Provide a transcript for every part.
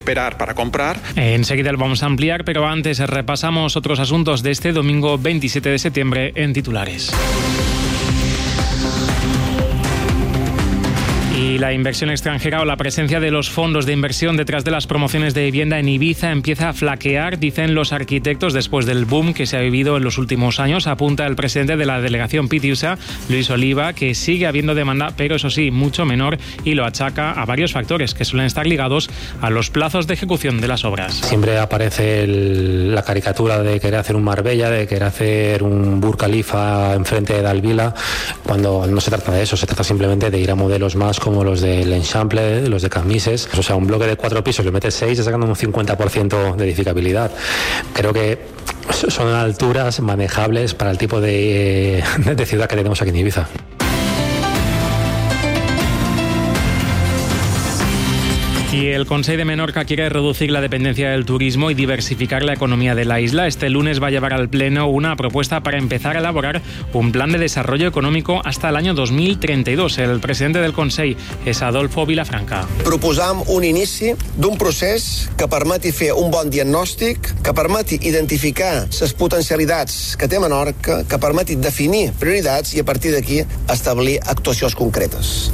Esperar para comprar. Enseguida lo vamos a ampliar, pero antes repasamos otros asuntos de este domingo 27 de septiembre en titulares. Y la inversión extranjera o la presencia de los fondos de inversión detrás de las promociones de vivienda en Ibiza empieza a flaquear, dicen los arquitectos, después del boom que se ha vivido en los últimos años. Apunta el presidente de la delegación Pitiusa, Luis Oliva, que sigue habiendo demanda, pero eso sí, mucho menor, y lo achaca a varios factores que suelen estar ligados a los plazos de ejecución de las obras. Siempre aparece la caricatura de querer hacer un Marbella, de querer hacer un Burj Khalifa enfrente de Dalvila, cuando no se trata de eso, se trata simplemente de ir a modelos más como los del Eixample, los de Camises. O sea, un bloque de 4 pisos, le metes 6 y sacando un 50% de edificabilidad. Creo que son alturas manejables para el tipo de ciudad que tenemos aquí en Ibiza. Y el Consell de Menorca quiere reducir la dependencia del turismo y diversificar la economía de la isla. Este lunes va a llevar al Pleno una propuesta para empezar a elaborar un plan de desarrollo económico hasta el año 2032. El presidente del Consell és Adolfo Vilafranca. Proposam un inici d'un procés que permeti fer un bon diagnòstic, que permeti identificar les potencialitats que té Menorca, que permeti definir prioritats i a partir d'aquí establir actuacions concretes.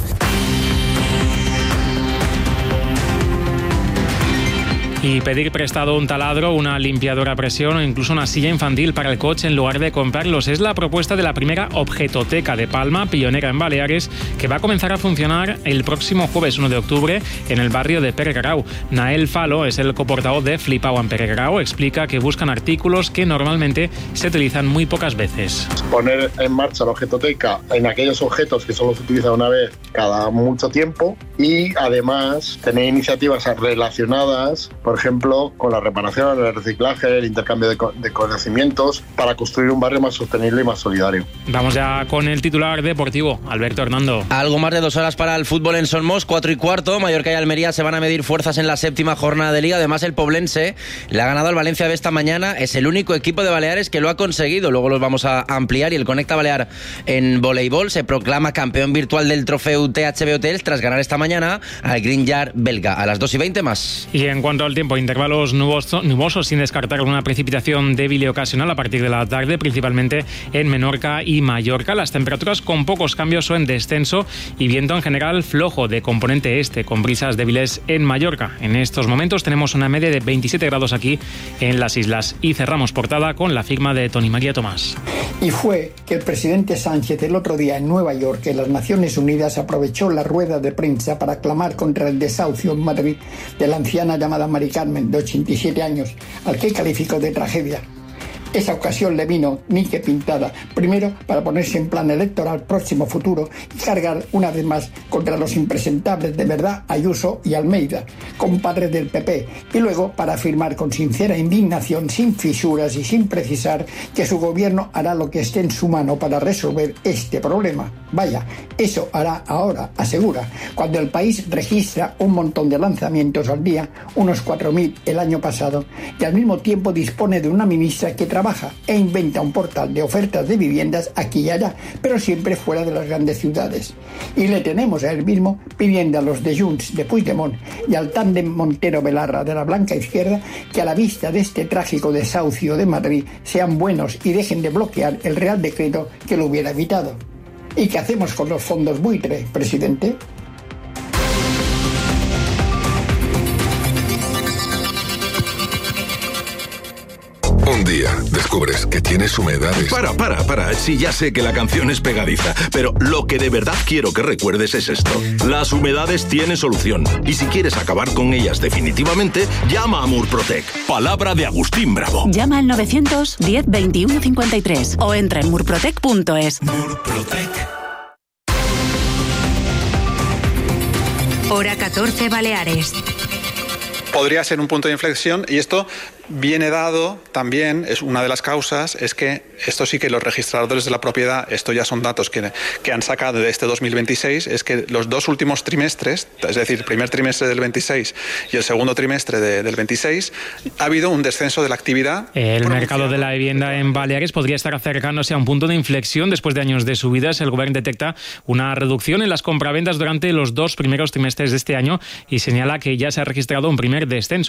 Y pedir prestado un taladro, una limpiadora a presión o incluso una silla infantil para el coche en lugar de comprarlos. Es la propuesta de la primera objetoteca de Palma, pionera en Baleares, que va a comenzar a funcionar el próximo jueves 1 de octubre en el barrio de Peregrau. Nael Falo es el coportavoz de Flipau en Peregrau. Explica que buscan artículos que normalmente se utilizan muy pocas veces. Poner en marcha la objetoteca en aquellos objetos que solo se utilizan una vez cada mucho tiempo y además tener iniciativas relacionadas, por ejemplo, con la reparación, el reciclaje, el intercambio de conocimientos para construir un barrio más sostenible y más solidario. Vamos ya con el titular deportivo, Alberto Hernando. Algo más de 2 horas para el fútbol en Somos, 4:15. Mallorca y Almería se van a medir fuerzas en la 7ª jornada de Liga. Además, el Poblense le ha ganado al Valencia B esta mañana. Es el único equipo de Baleares que lo ha conseguido. Luego los vamos a ampliar. Y el Conecta Balear en voleibol se proclama campeón virtual del trofeo THB Hotels tras ganar esta mañana al Green Yard belga. A las 2:20 más. Y en cuanto al tiempo, intervalos nubosos sin descartar una precipitación débil y ocasional a partir de la tarde, principalmente en Menorca y Mallorca. Las temperaturas con pocos cambios o en descenso y viento en general flojo de componente este, con brisas débiles en Mallorca. En estos momentos tenemos una media de 27 grados aquí en las islas. Y cerramos portada con la firma de Tony María Tomás. Y fue que el presidente Sánchez el otro día en Nueva York, en las Naciones Unidas, aprovechó la rueda de prensa para clamar contra el desahucio en Madrid de la anciana llamada Mari Carmen, de 87 años, al que calificó de tragedia. Esa ocasión le vino ni que pintada, primero para ponerse en plan electoral próximo futuro y cargar una vez más contra los impresentables de Verdad, Ayuso y Almeida, compadres del PP, y luego para afirmar con sincera indignación, sin fisuras y sin precisar, que su gobierno hará lo que esté en su mano para resolver este problema. Vaya, eso hará ahora, asegura, cuando el país registra un montón de lanzamientos al día, unos 4.000 el año pasado, y al mismo tiempo dispone de una ministra que trabaja e inventa un portal de ofertas de viviendas aquí y allá, pero siempre fuera de las grandes ciudades. Y le tenemos a él mismo pidiendo a los de Junts de Puigdemont y al tándem Montero-Belarra de la Blanca Izquierda que a la vista de este trágico desahucio de Madrid sean buenos y dejen de bloquear el Real Decreto que lo hubiera evitado. ¿Y qué hacemos con los fondos buitre, presidente? Un día descubres que tienes humedades. Para. Sí, ya sé que la canción es pegadiza, pero lo que de verdad quiero que recuerdes es esto. Las humedades tienen solución. Y si quieres acabar con ellas definitivamente, llama a Murprotec. Palabra de Agustín Bravo. Llama al 910 21 53 o entra en murprotec.es. Murprotec. Hora 14 Baleares. Podría ser un punto de inflexión y esto viene dado también, es una de las causas, es que esto sí que los registradores de la propiedad, esto ya son datos que han sacado de este 2026, es que los 2 últimos trimestres, es decir, el primer trimestre del 26 y el segundo trimestre del 26, ha habido un descenso de la actividad. El mercado de la vivienda en Baleares podría estar acercándose a un punto de inflexión después de años de subidas. El Gobierno detecta una reducción en las compraventas durante los 2 primeros trimestres de este año y señala que ya se ha registrado un primer descenso.